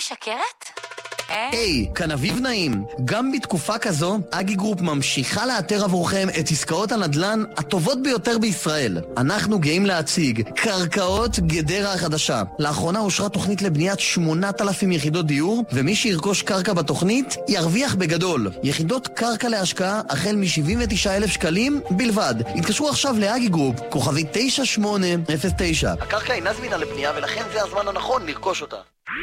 משקרת? היי, כאן אביב נעים. גם בתקופה כזו, אגי גרופ ממשיכה לאתר עבורכם את עסקאות הנדל"ן הטובות ביותר בישראל. אנחנו גאים להציג קרקעות גדרה החדשה. לאחרונה אושרה תוכנית לבניית 8,000 יחידות דיור, ומי שירכוש קרקע בתוכנית ירוויח בגדול. יחידות קרקע להשקעה החל מ-79,000 שקלים בלבד. התקשרו עכשיו לאגי גרופ, כוכבי 9809. הקרקע אינה זמינה לבנייה, ולכן זה הזמן הנכון לרכוש אותה.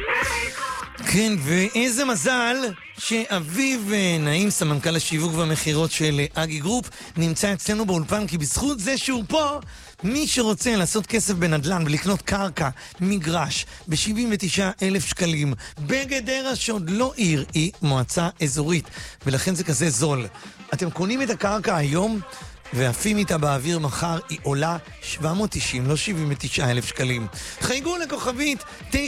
כן, ואיזה מזל שאביב נעים, סמנכ"ל השיווק והמחירות של אגי גרופ, נמצא אצלנו באולפן, כי בזכות זה שהוא פה, מי שרוצה לעשות כסף בנדל"ן ולקנות קרקע, מגרש, ב-79,000 שקלים, בגדרה שעוד לא עיר, היא מועצה אזורית, ולכן זה כזה זול. אתם קונים את הקרקע היום, ועפים איתה באוויר מחר, היא עולה 790, לא 79,000 שקלים. חייגו לכוכבית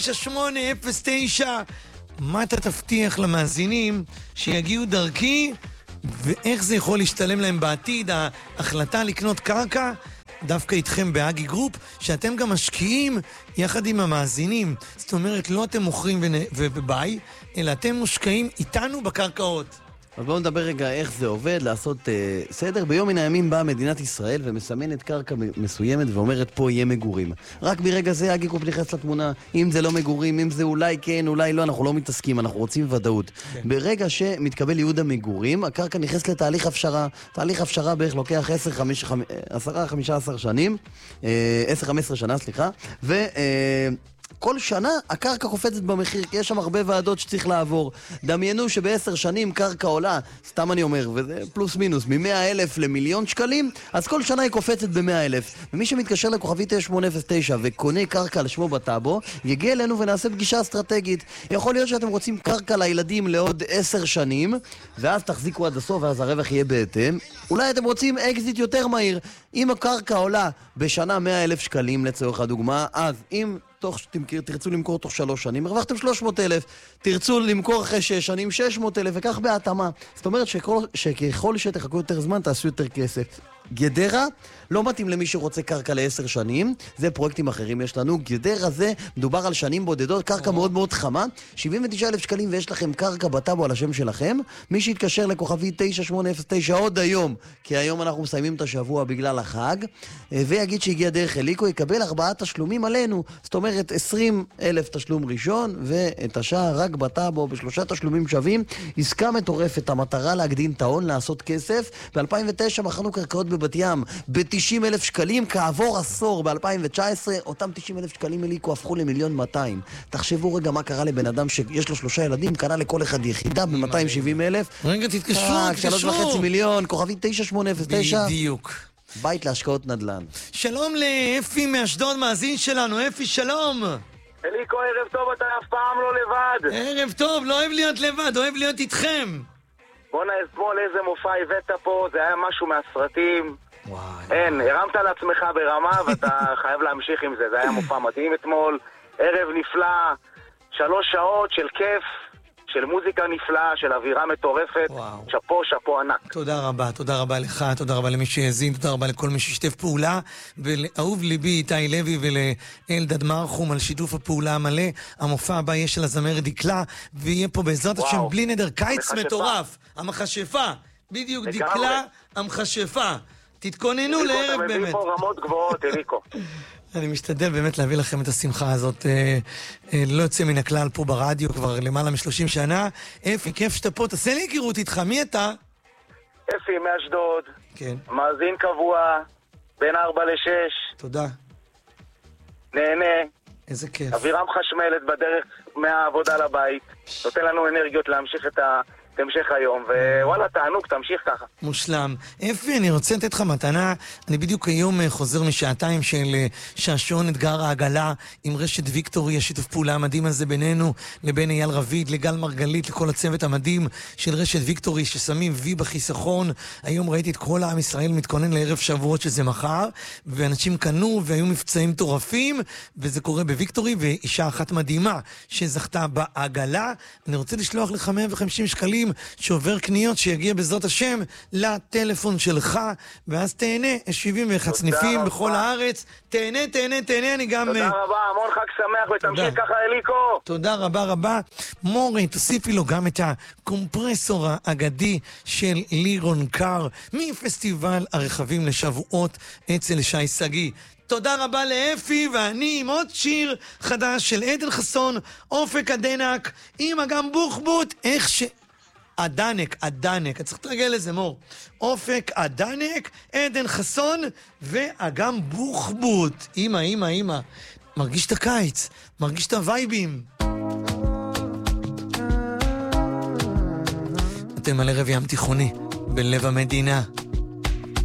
9809. מה אתה תבטיח למאזינים שיגיעו דרכי, ואיך זה יכול להשתלם להם בעתיד, ההחלטה לקנות קרקע, דווקא איתכם באגי גרופ, שאתם גם משקיעים יחד עם המאזינים. זאת אומרת, לא אתם מוכרים ובביי, אלא אתם מושקעים איתנו בקרקעות. אז בואו נדבר רגע איך זה עובד, לעשות סדר. ביום מן הימים באה מדינת ישראל ומסמנת קרקע מסוימת ואומרת פה יהיה מגורים. רק ברגע זה אגי גרופ נכנס לתמונה. אם זה לא מגורים, אם זה אולי כן, אולי לא, אנחנו לא מתעסקים, אנחנו רוצים ודאות. כן. ברגע שמתקבל ייעוד המגורים, הקרקע נכנס לתהליך הפשרה. תהליך הפשרה בערך לוקח 10-15 שנים, 10-15 שנה, סליחה, כל שנה הקרקע קופצת במחיר, כי יש שם הרבה ועדות שצריך לעבור. דמיינו שב10 שנים קרקע עולה, סתם אני אומר, וזה פלוס מינוס, מ100,000 למיליון שקלים, אז כל שנה היא קופצת ב100,000. ומי שמתקשר לכוכבי 9809 וקונה קרקע לשמו בטאבו, יגיע אלינו ונעשה פגישה אסטרטגית. יכול להיות שאתם רוצים קרקע לילדים לעוד 10 שנים, ואז תחזיקו עד הסוף, ואז הרווח יהיה בהתאם. אולי אתם רוצים אקזיט יותר מהיר. אם הקרקע עולה בשנה 100,000 שקלים, לצורך הדוגמה, אז אם תרצו למכור תוך 3 שנים, הרווחתם 300,000, תרצו למכור אחרי 6 שנים 600,000, וכך בהתאמה. זאת אומרת שככל שתחכו יותר זמן, תעשו יותר כסף. גדרה לא מתאים למי שרוצה קרקע ל10 שנים, זה פרויקטים אחרים יש לנו. גדרה זה מדובר על שנים בודדות, קרקע מאוד מאוד חמה, 79,000 שקלים ויש לכם קרקע בטאבו על השם שלכם. מי שיתקשר לכוכבי 9809 עוד היום, כי היום אנחנו מסיימים את השבוע בגלל החג, ויגיד שהגיע דרך אליקו, יקבל 4 תשלומים עלינו. זאת אומרת 20,000 תשלום ראשון, ואת השאר רק בטאבו ב3 תשלומים שווים. עסקה מטורפת, המטרה להגדיל את ההון, לעשות כסף. ב-2009 מכרנו קרקעות בבת ים ב-90,000 שקלים, כעבור עשור ב-2019 אותם 90,000 שקלים אליקו הפכו ל1,200,000. תחשבו רגע מה קרה לבן אדם שיש לו 3 ילדים, קנה לכל אחד יחידה ב-270,000. רגע, תתקשרו. 3.5 מיליון, כוכבי 9809. בדיוק. בית להשקעות נדל"ן. שלום לאפי מאשדוד, מאזין שלנו. אפי, שלום. אליקו, ערב טוב, אתה אף פעם לא לבד. ערב טוב, לא אוהב להיות לבד, אוהב להיות איתכם. בוא'נה, אתמול איזה מופע הבאת פה, זה היה משהו מהסרטים. אין, הרמת על עצמך ברמה ואתה חייב להמשיך עם זה. זה היה מופע מדהים אתמול, ערב נפלא, 3 שעות של כיף, של מוזיקה נפלאה, של אווירה מטורפת. שפו ענק. תודה רבה לך, תודה רבה למי שהזין, תודה רבה לכל מי ששיתף פעולה, ולאהוב ליבי איתי לוי ולאלדד מרחום על שיתוף הפעולה המלא. המופע הבא יהיה של הזמרת דקלה, ויהיה פה בעזרת השם בלי נדר קיץ מטורף. המחשפה, בדיוק, דקלה המחשפה. תתכוננו לערב באמת. אתה מביא פה רמות גבוהות, אליקו. אני משתדל באמת להביא לכם את השמחה הזאת. לא יוצא מן הכלל פה ברדיו כבר למעלה מ30 שנה. אפי, כיף שאתה פה, תעשה לי הכירות איתך, מי אתה? אפי מאשדוד. כן. מאזין קבוע, בין 4 ל-6. תודה. נהנה. איזה כיף. אווירה מחשמלת בדרך מהעבודה לבית. נותן לנו אנרגיות להמשיך את המשך היום, ווואלה, תענוג, תמשיך ככה. מושלם. אפי, אני רוצה לתת לך מתנה. אני בדיוק היום חוזר משעתיים של שעשון אתגר העגלה עם רשת ויקטורי, השיתוף פעולה המדהים הזה בינינו, לבין אייל רביד, לגל מרגלית, לכל הצוות המדהים של רשת ויקטורי, ששמים וי בחיסכון. היום ראיתי את כל העם ישראל מתכונן לערב שבועות שזה מחר, ואנשים קנו והיו מבצעים מטורפים, וזה קורה בוויקטורי, ואישה אחת מדהימה שזכתה בעגלה. אני רוצה לשלוח לך 150 שקלים שקלים, שעובר קניות שיגיע בעזרת השם לטלפון שלך, ואז תהנה, 71 סניפים בכל הארץ, תהנה, אני גם... תודה רבה, המון חג שמח, ותמשיך ככה אליקו. תודה רבה. מורי, תוסיפי לו גם את הקומפרסור האגדי של לירון קר, מפסטיבל הרכבים לשבועות אצל שי סגי. תודה רבה לאפי, ואני עם עוד שיר חדש של עדן חסון, אופק הדנק, עם אגם בוחבוט, איך ש... הדנק, אתה צריך לתרגל לזה, מור. אופק הדנק, עדן חסון, ואגם בוחבוט. אמא. מרגיש את הקיץ, מרגיש את הווייבים. אתם על ערב ים תיכוני, בלב המדינה.